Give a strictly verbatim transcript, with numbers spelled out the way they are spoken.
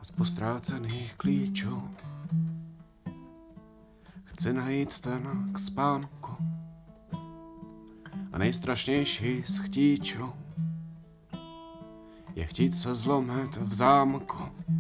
z postrácených klíčů. Chci najít ten k spánku a nejstrašnější z chtíčů je chtít se zlomit v zámku.